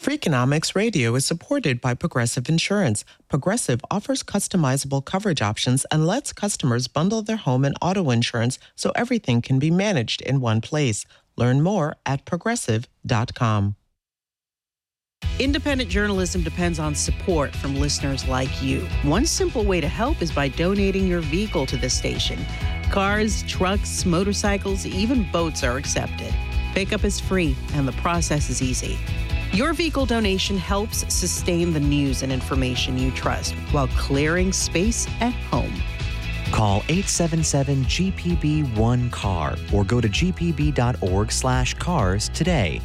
Freakonomics Radio is supported by Progressive Insurance. Progressive offers customizable coverage options and lets customers bundle their home and auto insurance so everything can be managed in one place. Learn more at progressive.com. Independent journalism depends on support from listeners like you. One simple way to help is by donating your vehicle to the station. Cars, trucks, motorcycles, even boats are accepted. Pickup is free and the process is easy. Your vehicle donation helps sustain the news and information you trust while clearing space at home. Call 877-GPB-1-CAR or go to gpb.org/cars today.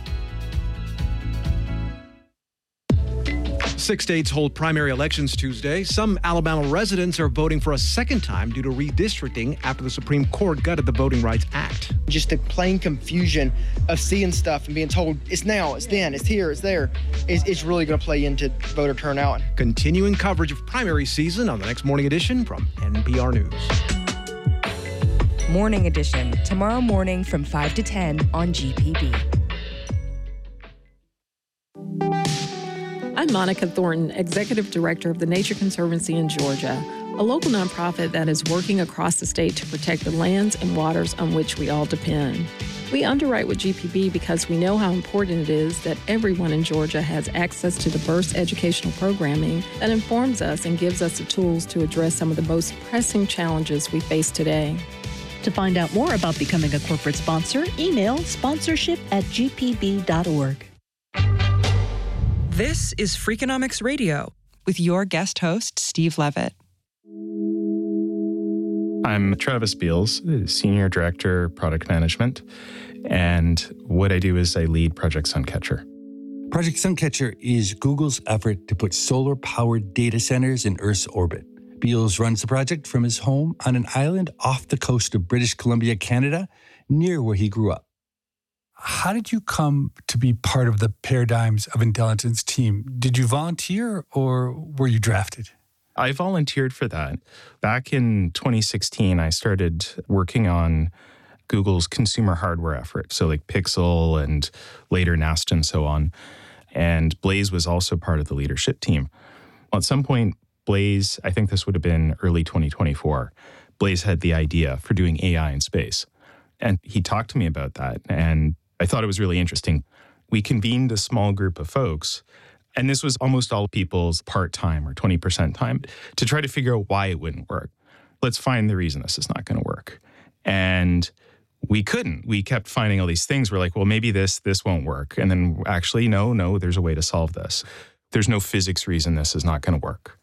6 states hold primary elections Tuesday. Some Alabama residents are voting for a second time due to redistricting after the Supreme Court gutted the Voting Rights Act. Just the plain confusion of seeing stuff and being told it's now, it's then, it's here, it's there, it's really going to play into voter turnout. Continuing coverage of primary season on the next Morning Edition from NPR News. Morning Edition, tomorrow morning from 5 to 10 on GPB. I'm Monica Thornton, Executive Director of the Nature Conservancy in Georgia, a local nonprofit that is working across the state to protect the lands and waters on which we all depend. We underwrite with GPB because we know how important it is that everyone in Georgia has access to diverse educational programming that informs us and gives us the tools to address some of the most pressing challenges we face today. To find out more about becoming a corporate sponsor, email sponsorship@gpb.org. This is Freakonomics Radio with your guest host, Steve Levitt. I'm Travis Beals, Senior Director, Product Management, and what I do is I lead Project Suncatcher. Project Suncatcher is Google's effort to put solar-powered data centers in Earth's orbit. Beals runs the project from his home on an island off the coast of British Columbia, Canada, near where he grew up. How did you come to be part of the Paradigms of Intelligence team? Did you volunteer or were you drafted? I volunteered for that. Back in 2016, I started working on Google's consumer hardware effort, so like Pixel and later Nest and so on. And Blaze was also part of the leadership team. At some point, Blaze, I think this would have been early 2024, Blaze had the idea for doing AI in space. And he talked to me about that, and I thought it was really interesting. We convened a small group of folks, and this was almost all people's part-time or 20% time, to try to figure out why it wouldn't work. Let's find the reason this is not going to work. And we couldn't. We kept finding all these things. We're like, well, maybe this won't work. And then actually, no, there's a way to solve this. There's no physics reason this is not going to work.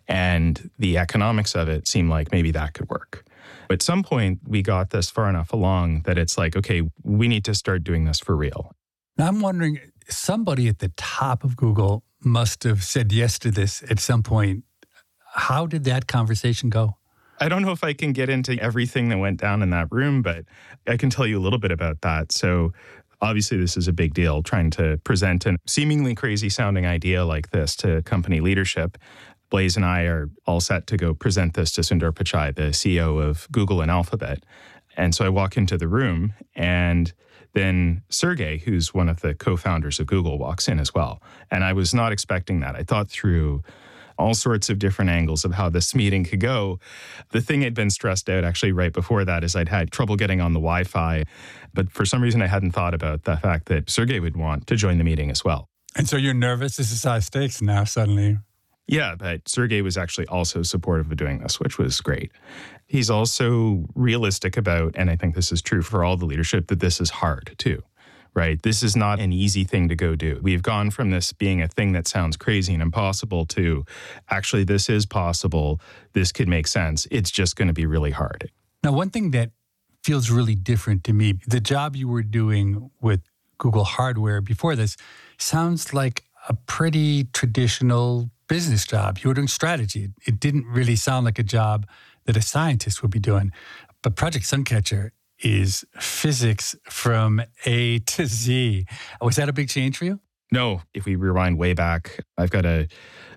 And the economics of it seemed like maybe that could work. At some point, we got this far enough along that it's like, okay, we need to start doing this for real. Now, I'm wondering, somebody at the top of Google must have said yes to this at some point. How did that conversation go? I don't know if I can get into everything that went down in that room, but I can tell you a little bit about that. So obviously, this is a big deal, trying to present a seemingly crazy sounding idea like this to company leadership. Blaze and I are all set to go present this to Sundar Pichai, the CEO of Google and Alphabet. And so I walk into the room, and then Sergey, who's one of the co-founders of Google, walks in as well. And I was not expecting that. I thought through all sorts of different angles of how this meeting could go. The thing I'd been stressed out actually right before that is I'd had trouble getting on the Wi-Fi. But for some reason, I hadn't thought about the fact that Sergey would want to join the meeting as well. And so you're nervous? This is high stakes now suddenly. Yeah, but Sergey was actually also supportive of doing this, which was great. He's also realistic about, and I think this is true for all the leadership, that this is hard too, right? This is not an easy thing to go do. We've gone from this being a thing that sounds crazy and impossible to actually this is possible, this could make sense. It's just going to be really hard. Now, one thing that feels really different to me, the job you were doing with Google hardware before this sounds like a pretty traditional business job. You were doing strategy. It didn't really sound like a job that a scientist would be doing. But Project Suncatcher is physics from A to Z. Was that a big change for you? No. If we rewind way back, I've got a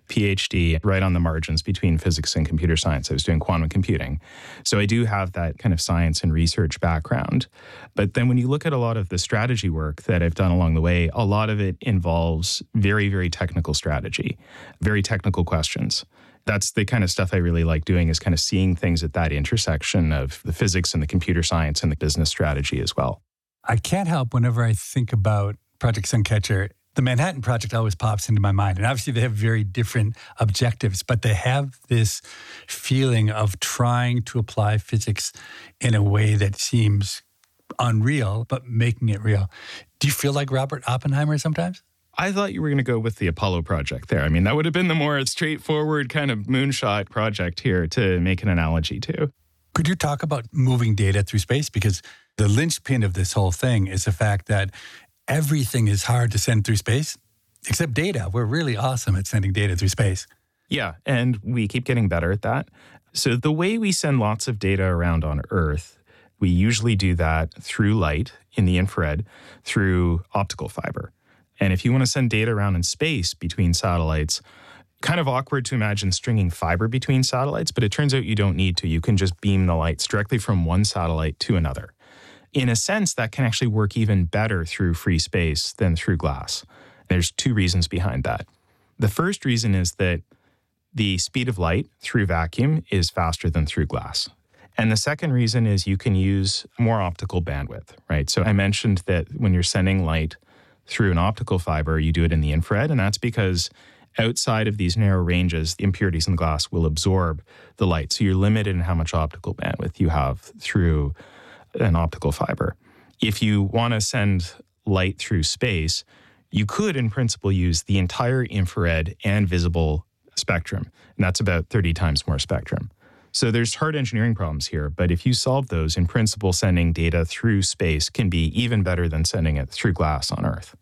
PhD right on the margins between physics and computer science. I was doing quantum computing. So I do have that kind of science and research background. But then when you look at a lot of the strategy work that I've done along the way, a lot of it involves very, very technical strategy, very technical questions. That's the kind of stuff I really like doing, is kind of seeing things at that intersection of the physics and the computer science and the business strategy as well. I can't help whenever I think about Project Suncatcher, the Manhattan Project always pops into my mind. And obviously they have very different objectives, but they have this feeling of trying to apply physics in a way that seems unreal, but making it real. Do you feel like Robert Oppenheimer sometimes? I thought you were going to go with the Apollo project there. I mean, that would have been the more straightforward kind of moonshot project here to make an analogy to. Could you talk about moving data through space? Because the linchpin of this whole thing is the fact that everything is hard to send through space, except data. We're really awesome at sending data through space. Yeah, and we keep getting better at that. So the way we send lots of data around on Earth, we usually do that through light in the infrared, through optical fiber. And if you want to send data around in space between satellites, kind of awkward to imagine stringing fiber between satellites, but it turns out you don't need to. You can just beam the lights directly from one satellite to another. In a sense, that can actually work even better through free space than through glass. There's two reasons behind that. The first reason is that the speed of light through vacuum is faster than through glass. And the second reason is you can use more optical bandwidth, right? So I mentioned that when you're sending light through an optical fiber, you do it in the infrared, and that's because outside of these narrow ranges, the impurities in the glass will absorb the light. So you're limited in how much optical bandwidth you have through an optical fiber. If you want to send light through space, you could, in principle, use the entire infrared and visible spectrum, and that's about 30 times more spectrum. So there's hard engineering problems here, but if you solve those, in principle, sending data through space can be even better than sending it through glass on Earth.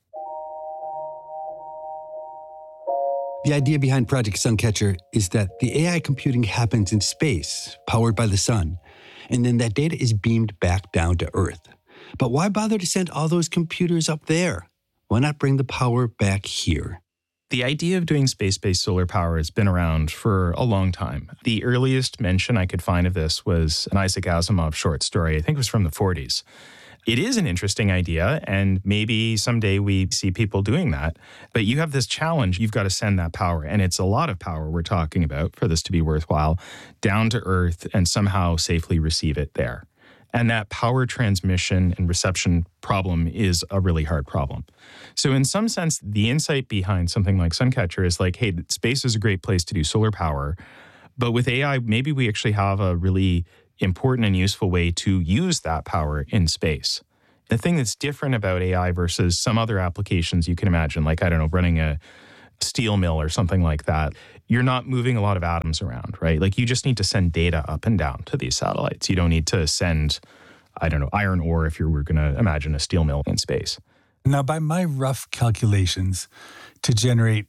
The idea behind Project Suncatcher is that the AI computing happens in space, powered by the sun, and then that data is beamed back down to Earth. But why bother to send all those computers up there? Why not bring the power back here? The idea of doing space-based solar power has been around for a long time. The earliest mention I could find of this was an Isaac Asimov short story. I think it was from the 40s. It is an interesting idea, and maybe someday we see people doing that. But you have this challenge. You've got to send that power, and it's a lot of power we're talking about for this to be worthwhile, down to Earth and somehow safely receive it there. And that power transmission and reception problem is a really hard problem. So in some sense, the insight behind something like Suncatcher is like, hey, space is a great place to do solar power. But with AI, maybe we actually have a really important and useful way to use that power in space. The thing that's different about AI versus some other applications you can imagine, like, I don't know, running a steel mill or something like that, you're not moving a lot of atoms around, right? Like, you just need to send data up and down to these satellites. You don't need to send, I don't know, iron ore if you were going to imagine a steel mill in space. Now, by my rough calculations, to generate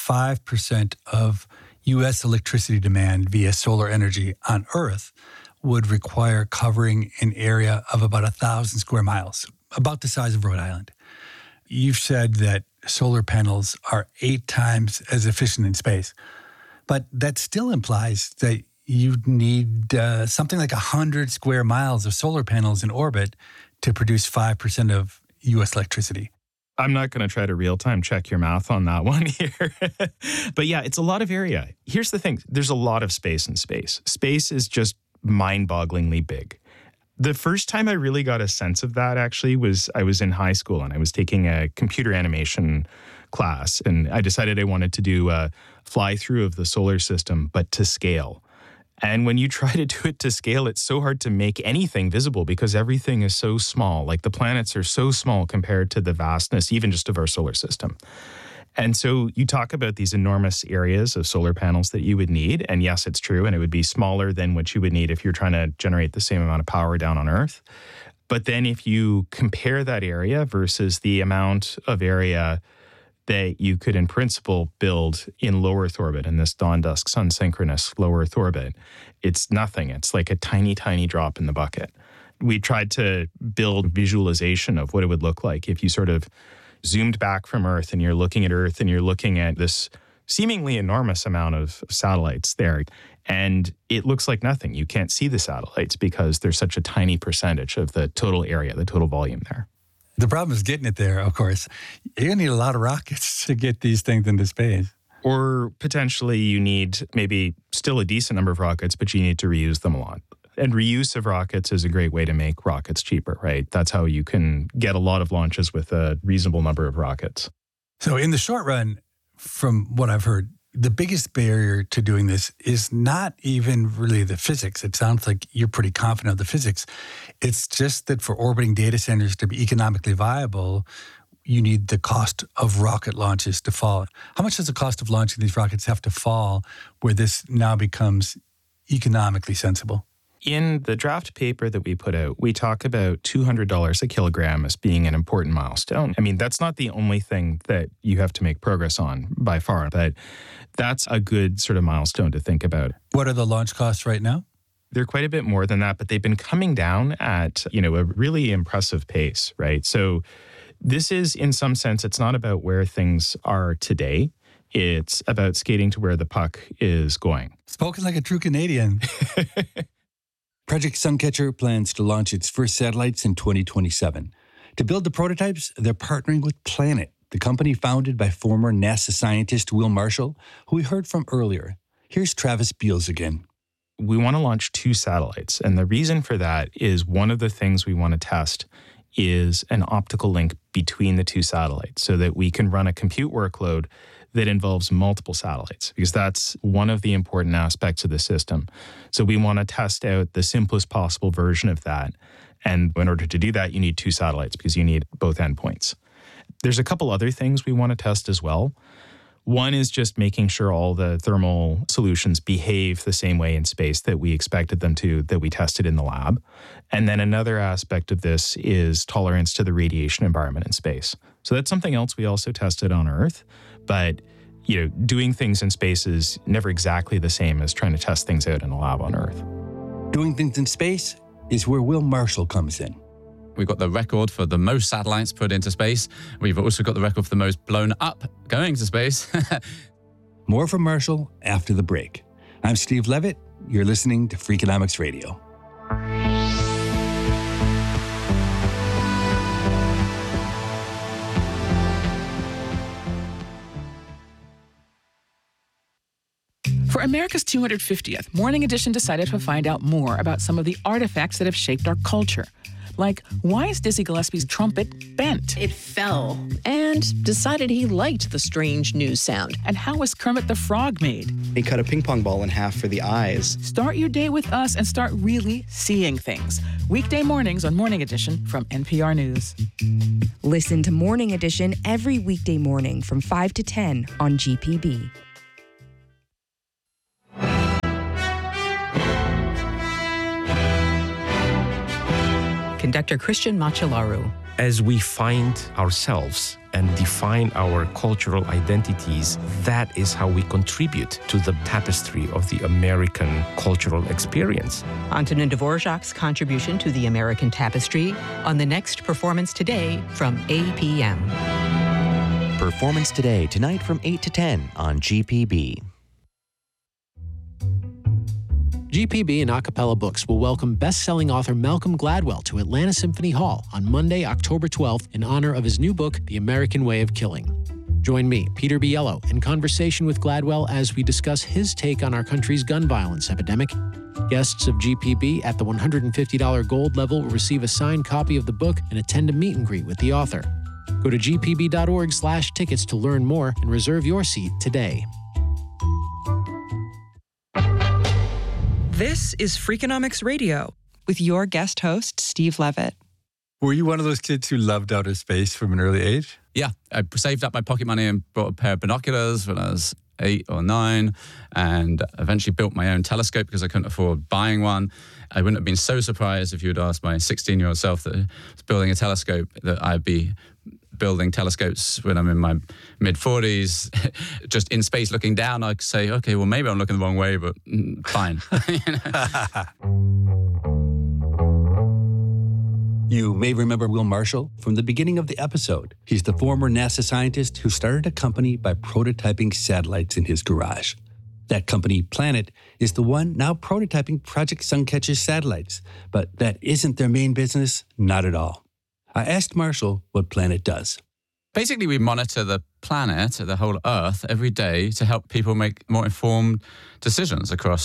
5% of U.S. electricity demand via solar energy on Earth would require covering an area of about 1,000 square miles, about the size of Rhode Island. You've said that solar panels are 8 times as efficient in space, but that still implies that you need something like 100 square miles of solar panels in orbit to produce 5% of U.S. electricity. I'm not going to try to real-time check your math on that one here. But yeah, it's a lot of area. Here's the thing. There's a lot of space in space. Space is just mind-bogglingly big. The first time I really got a sense of that actually was I was in high school and I was taking a computer animation class, and I decided I wanted to do a fly-through of the solar system, but to scale. And when you try to do it to scale, it's so hard to make anything visible because everything is so small. Like, the planets are so small compared to the vastness, even just of our solar system. And so you talk about these enormous areas of solar panels that you would need. And yes, it's true. And it would be smaller than what you would need if you're trying to generate the same amount of power down on Earth. But then if you compare that area versus the amount of area that you could, in principle, build in low Earth orbit, in this dawn-dusk sun-synchronous low Earth orbit, it's nothing. It's like a tiny, tiny drop in the bucket. We tried to build visualization of what it would look like if you sort of zoomed back from Earth and you're looking at Earth and you're looking at this seemingly enormous amount of satellites there. And it looks like nothing. You can't see the satellites because there's such a tiny percentage of the total area, the total volume there. The problem is getting it there, of course. You're going to need a lot of rockets to get these things into space. Or potentially you need maybe still a decent number of rockets, but you need to reuse them a lot. And reuse of rockets is a great way to make rockets cheaper, right? That's how you can get a lot of launches with a reasonable number of rockets. So in the short run, from what I've heard, the biggest barrier to doing this is not even really the physics. It sounds like you're pretty confident of the physics. It's just that for orbiting data centers to be economically viable, you need the cost of rocket launches to fall. How much does the cost of launching these rockets have to fall where this now becomes economically sensible? In the draft paper that we put out, we talk about $200 a kilogram as being an important milestone. I mean, that's not the only thing that you have to make progress on by far, but that's a good sort of milestone to think about. What are the launch costs right now? They're quite a bit more than that, but they've been coming down at, a really impressive pace, right? So this is, in some sense, it's not about where things are today. It's about skating to where the puck is going. Spoken like a true Canadian. Project Suncatcher plans to launch its first satellites in 2027. To build the prototypes, they're partnering with Planet, the company founded by former NASA scientist Will Marshall, who we heard from earlier. Here's Travis Beals again. We want to launch 2 satellites, and the reason for that is one of the things we want to test is an optical link between the 2 satellites so that we can run a compute workload that involves multiple satellites, because that's one of the important aspects of the system. So we want to test out the simplest possible version of that. And in order to do that, you need 2 satellites because you need both endpoints. There's a couple other things we want to test as well. One is just making sure all the thermal solutions behave the same way in space that we expected them to, that we tested in the lab. And then another aspect of this is tolerance to the radiation environment in space. So that's something else we also tested on Earth. But, doing things in space is never exactly the same as trying to test things out in a lab on Earth. Doing things in space is where Will Marshall comes in. We've got the record for the most satellites put into space. We've also got the record for the most blown up going to space. More from Marshall after the break. I'm Steve Levitt. You're listening to Freakonomics Radio. For America's 250th, Morning Edition decided to find out more about some of the artifacts that have shaped our culture. Like, why is Dizzy Gillespie's trumpet bent? It fell and decided he liked the strange news sound. And how was Kermit the Frog made? He cut a ping pong ball in half for the eyes. Start your day with us and start really seeing things. Weekday mornings on Morning Edition from NPR News. Listen to Morning Edition every weekday morning from 5 to 10 on GPB. Conductor Christian Macielaru. As we find ourselves and define our cultural identities, that is how we contribute to the tapestry of the American cultural experience. Antonin Dvorak's contribution to the American tapestry on the next Performance Today from APM. Performance Today, tonight from 8 to 10 on GPB. GPB and Acapella Books will welcome best-selling author Malcolm Gladwell to Atlanta Symphony Hall on Monday, October 12th in honor of his new book, The American Way of Killing. Join me, Peter Biello, in conversation with Gladwell as we discuss his take on our country's gun violence epidemic. Guests of GPB at the $150 gold level will receive a signed copy of the book and attend a meet and greet with the author. Go to gpb.org/tickets to learn more and reserve your seat today. This is Freakonomics Radio with your guest host, Steve Levitt. Were you one of those kids who loved outer space from an early age? Yeah, I saved up my pocket money and bought a pair of binoculars when I was 8 or 9 and eventually built my own telescope because I couldn't afford buying one. I wouldn't have been so surprised if you had asked my 16-year-old self that was building a telescope that I'd be building telescopes when I'm in my mid-40s, just in space looking down. I'd say, okay, well, maybe I'm looking the wrong way, but fine. You may remember Will Marshall from the beginning of the episode. He's the former NASA scientist who started a company by prototyping satellites in his garage. That company, Planet, is the one now prototyping Project Suncatcher satellites. But that isn't their main business, not at all. I asked Marshall what Planet does. Basically, we monitor the planet, the whole Earth, every day to help people make more informed decisions across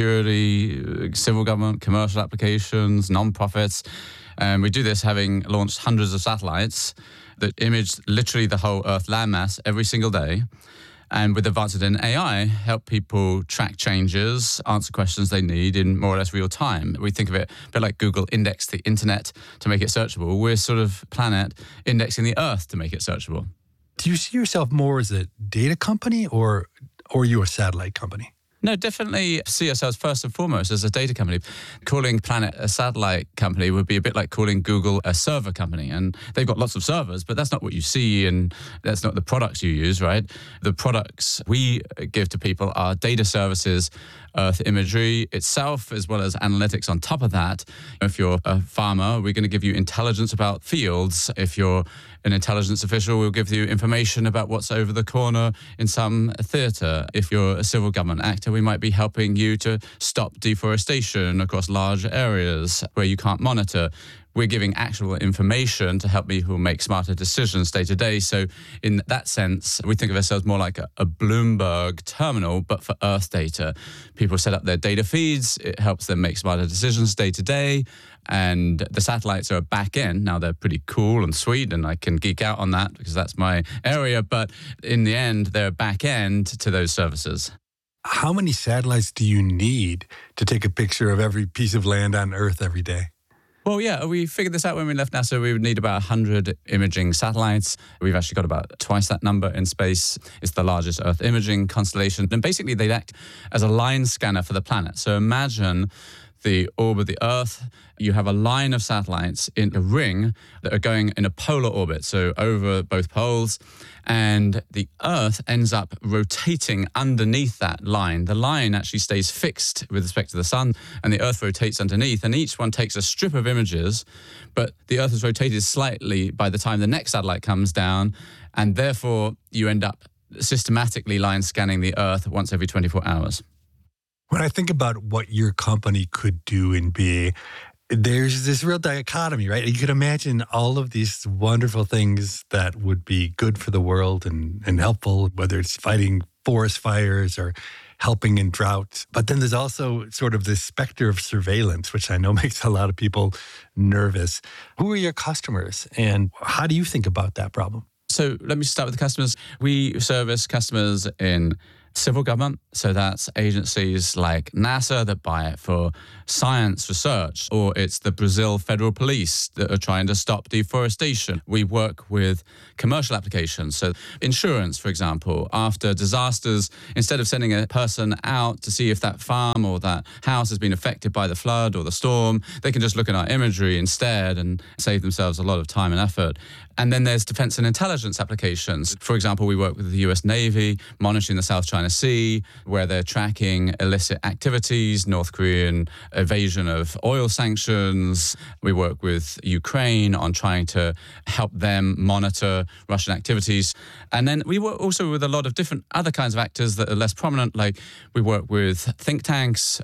security, civil government, commercial applications, non-profits. And we do this having launched hundreds of satellites that image literally the whole Earth landmass every single day. And with advances in AI, help people track changes, answer questions they need in more or less real time. We think of it a bit like Google indexed the internet to make it searchable. We're sort of Planet indexing the Earth to make it searchable. Do you see yourself more as a data company or you're a satellite company? No, definitely see ourselves first and foremost as a data company. Calling Planet a satellite company would be a bit like calling Google a server company. And they've got lots of servers, but that's not what you see and that's not the products you use, right? The products we give to people are data services, Earth imagery itself, as well as analytics on top of that. If you're a farmer, we're going to give you intelligence about fields. If you're an intelligence official, we'll give you information about what's over the corner in some theatre. If you're a civil government actor, we might be helping you to stop deforestation across large areas where you can't monitor. We're giving actual information to help people make smarter decisions day to day. So in that sense, we think of ourselves more like a Bloomberg terminal, but for Earth data. People set up their data feeds. It helps them make smarter decisions day to day. And the satellites are a back end. Now, they're pretty cool and sweet, and I can geek out on that because that's my area. But in the end, they're a back end to those services. How many satellites do you need to take a picture of every piece of land on Earth every day? Well, yeah, we figured this out when we left NASA. We would need about 100 imaging satellites. We've actually got about twice that number in space. It's the largest Earth imaging constellation. And basically, they'd act as a line scanner for the planet. So imagine the orb of the Earth. You have a line of satellites in a ring that are going in a polar orbit, so over both poles. And the Earth ends up rotating underneath that line. The line actually stays fixed with respect to the sun, and the Earth rotates underneath, and each one takes a strip of images, but the Earth is rotated slightly by the time the next satellite comes down, and therefore you end up systematically line scanning the Earth once every 24 hours. When I think about what your company could do and be, there's this real dichotomy, right? You could imagine all of these wonderful things that would be good for the world and helpful, whether it's fighting forest fires or helping in droughts. But then there's also sort of this specter of surveillance, which I know makes a lot of people nervous. Who are your customers and how do you think about that problem? So let me start with the customers. We service customers in civil government, so that's agencies like NASA that buy it for science research, or it's the Brazil Federal Police that are trying to stop deforestation. We work with commercial applications, so insurance, for example. After disasters, instead of sending a person out to see if that farm or that house has been affected by the flood or the storm, they can just look at our imagery instead and save themselves a lot of time and effort. And then there's defense and intelligence applications. For example, we work with the US Navy, monitoring the South China Sea, where they're tracking illicit activities, North Korean evasion of oil sanctions. We work with Ukraine on trying to help them monitor Russian activities. And then we work also with a lot of different other kinds of actors that are less prominent, like we work with think tanks,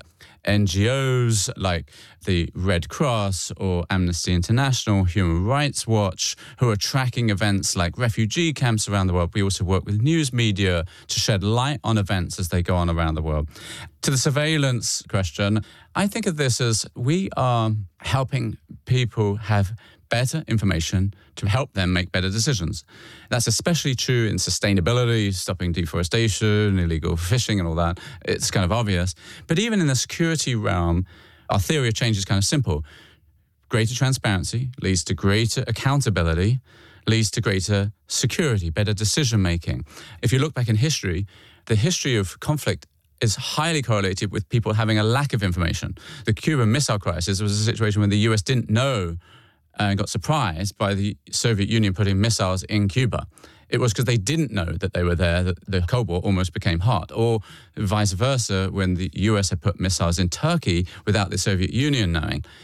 NGOs like the Red Cross or Amnesty International, Human Rights Watch, who are tracking events like refugee camps around the world. We also work with news media to shed light on events as they go on around the world. To the surveillance question, I think of this as we are helping people have better information to help them make better decisions. That's especially true in sustainability, stopping deforestation, illegal fishing and all that. It's kind of obvious. But even in the security realm, our theory of change is kind of simple. Greater transparency leads to greater accountability, leads to greater security, better decision-making. If you look back in history, the history of conflict is highly correlated with people having a lack of information. The Cuban Missile Crisis was a situation where the US didn't know and got surprised by the Soviet Union putting missiles in Cuba. It was because they didn't know that they were there that the Cold War almost became hot. Or vice versa, when the US had put missiles in Turkey without the Soviet Union knowing.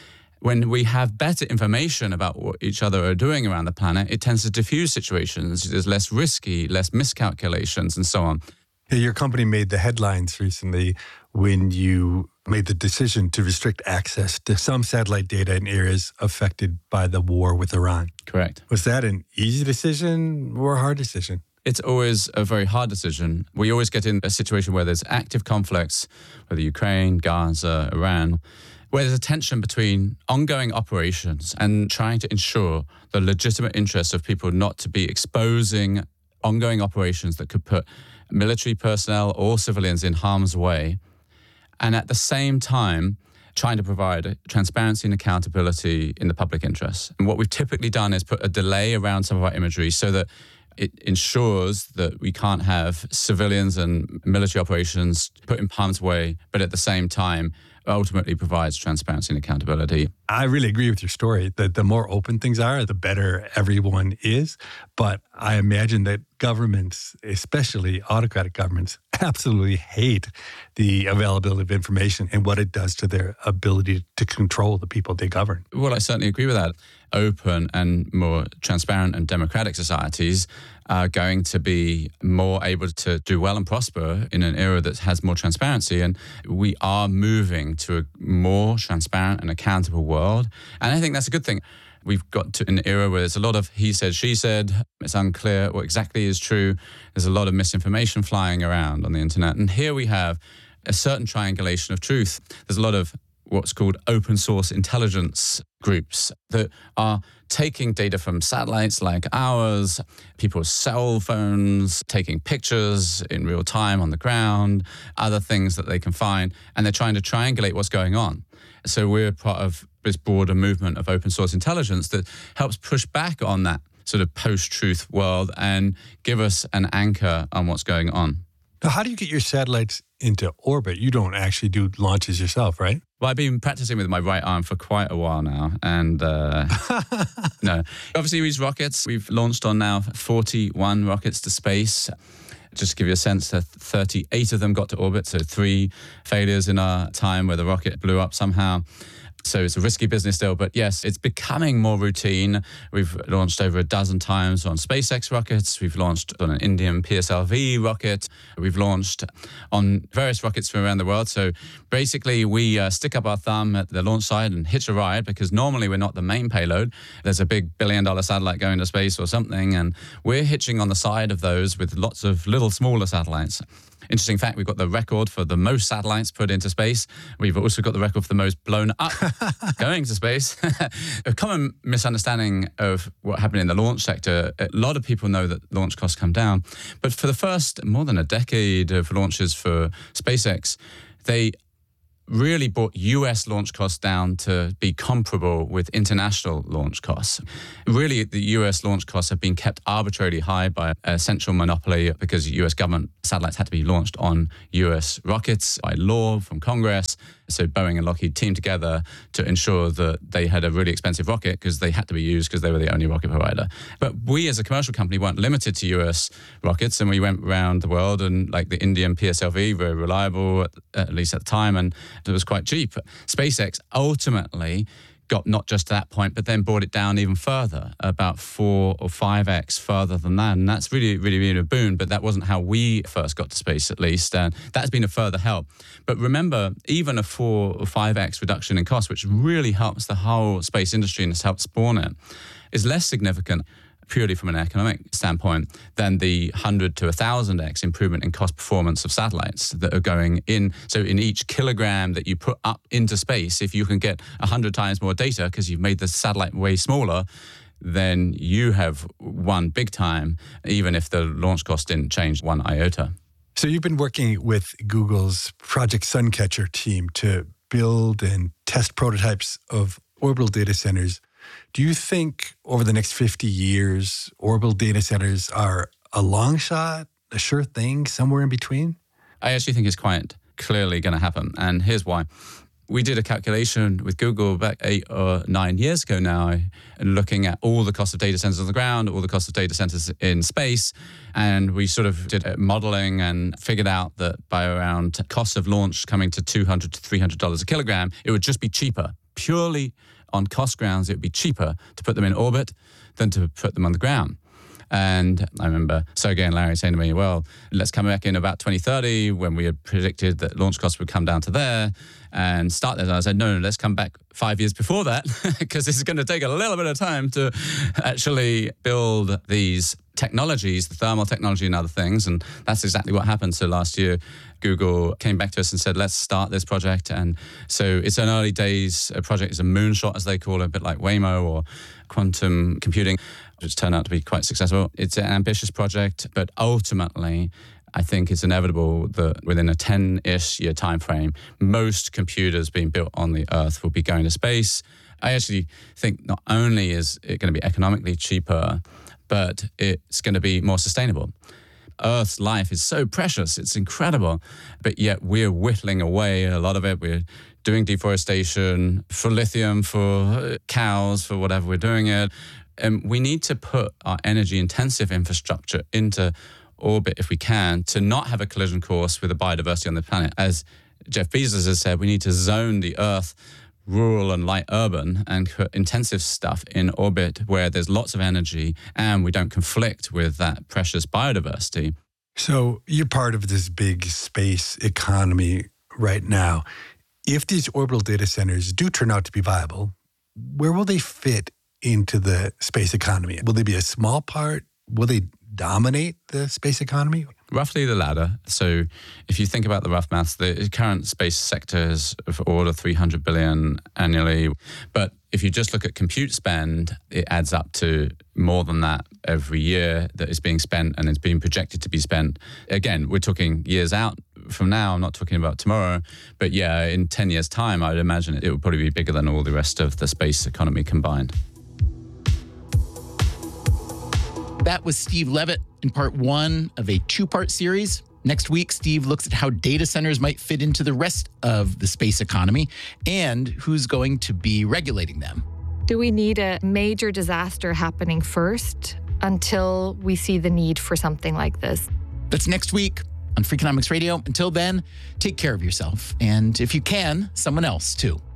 When we have better information about what each other are doing around the planet, it tends to diffuse situations. There's less risky, less miscalculations, and so on. Yeah, your company made the headlines recently when you made the decision to restrict access to some satellite data in areas affected by the war with Iran. Correct. Was that an easy decision or a hard decision? It's always a very hard decision. We always get in a situation where there's active conflicts, whether Ukraine, Gaza, Iran, where there's a tension between ongoing operations and trying to ensure the legitimate interests of people not to be exposing ongoing operations that could put military personnel or civilians in harm's way. And at the same time, trying to provide transparency and accountability in the public interest. And what we've typically done is put a delay around some of our imagery so that it ensures that we can't have civilians and military operations put in harm's way, but at the same time, ultimately provides transparency and accountability. I really agree with your story that the more open things are, the better everyone is. But I imagine that governments, especially autocratic governments, absolutely hate the availability of information and what it does to their ability to control the people they govern. Well, I certainly agree with that. Open and more transparent and democratic societies are going to be more able to do well and prosper in an era that has more transparency. And we are moving to a more transparent and accountable world. And I think that's a good thing. We've got to an era where there's a lot of he said, she said. It's unclear what exactly is true. There's a lot of misinformation flying around on the internet. And here we have a certain triangulation of truth. There's a lot of what's called open source intelligence groups that are taking data from satellites like ours, people's cell phones, taking pictures in real time on the ground, other things that they can find, and they're trying to triangulate what's going on. So we're part of this broader movement of open source intelligence that helps push back on that sort of post-truth world and give us an anchor on what's going on. Now, how do you get your satellites into orbit? You don't actually do launches yourself, right? Well, I've been practicing with my right arm for quite a while now. And no, obviously we use rockets. We've launched on now 41 rockets to space. Just to give you a sense, 38 of them got to orbit. So 3 failures in our time where the rocket blew up somehow. So it's a risky business still, but yes, it's becoming more routine. We've launched over a dozen times on SpaceX rockets. We've launched on an Indian PSLV rocket. We've launched on various rockets from around the world. So basically, we stick up our thumb at the launch site and hitch a ride because normally we're not the main payload. There's a big billion-dollar satellite going to space or something, and we're hitching on the side of those with lots of little smaller satellites. Interesting fact, we've got the record for the most satellites put into space. We've also got the record for the most blown up going to space. A common misunderstanding of what happened in the launch sector, a lot of people know that launch costs come down. But for the first more than a decade of launches for SpaceX, they really brought US launch costs down to be comparable with international launch costs. Really, the US launch costs have been kept arbitrarily high by a central monopoly because US government satellites had to be launched on US rockets by law from Congress. So Boeing and Lockheed teamed together to ensure that they had a really expensive rocket because they had to be used because they were the only rocket provider. But we as a commercial company weren't limited to US rockets, and we went around the world, and like the Indian PSLV, very reliable, at least at the time, and it was quite cheap. SpaceX ultimately got not just to that point, but then brought it down even further, about 4 or 5x further than that. And that's really, really been a boon, but that wasn't how we first got to space, at least. And that's been a further help. But remember, even a 4 or 5x reduction in cost, which really helps the whole space industry and has helped spawn it, is less significant purely from an economic standpoint than the 100 to 1,000x improvement in cost performance of satellites that are going in. So in each kilogram that you put up into space, if you can get 100 times more data because you've made the satellite way smaller, then you have won big time, even if the launch cost didn't change one iota. So you've been working with Google's Project Suncatcher team to build and test prototypes of orbital data centers. Do you think over the next 50 years, orbital data centers are a long shot, a sure thing, somewhere in between? I actually think it's quite clearly going to happen. And here's why. We did a calculation with Google back 8 or 9 years ago now, looking at all the cost of data centers on the ground, all the cost of data centers in space. And we sort of did modeling and figured out that by around cost of launch coming to $200 to $300 a kilogram, it would just be cheaper, purely on cost grounds, it would be cheaper to put them in orbit than to put them on the ground. And I remember Sergey and Larry saying to me, well, let's come back in about 2030 when we had predicted that launch costs would come down to there and start there. And I said, no, let's come back 5 years before that because this is going to take a little bit of time to actually build these technologies, the thermal technology and other things. And that's exactly what happened. So last year, Google came back to us and said, let's start this project. And so it's an early days project. It's a moonshot, as they call it, a bit like Waymo or quantum computing, which turned out to be quite successful. It's an ambitious project, but ultimately, I think it's inevitable that within a 10-ish year time frame, most computers being built on the Earth will be going to space. I actually think not only is it going to be economically cheaper, but it's going to be more sustainable. Earth's life is so precious, it's incredible, but yet we're whittling away a lot of it. We're doing deforestation for lithium, for cows, for whatever we're doing it. And we need to put our energy-intensive infrastructure into orbit if we can to not have a collision course with the biodiversity on the planet. As Jeff Bezos has said, we need to zone the Earth rural and light urban and put intensive stuff in orbit where there's lots of energy and we don't conflict with that precious biodiversity. So you're part of this big space economy right now. If these orbital data centers do turn out to be viable, where will they fit into the space economy? Will they be a small part? Will they dominate the space economy? Roughly the latter. So if you think about the rough maths, the current space sector is of order 300 billion annually. But if you just look at compute spend, it adds up to more than that every year that is being spent and it's being projected to be spent. Again, we're talking years out from now. I'm not talking about tomorrow. But yeah, in 10 years' time, I would imagine it would probably be bigger than all the rest of the space economy combined. That was Steve Levitt in part one of a two-part series. Next week, Steve looks at how data centers might fit into the rest of the space economy and who's going to be regulating them. Do we need a major disaster happening first until we see the need for something like this? That's next week on Freakonomics Radio. Until then, take care of yourself. And if you can, someone else too.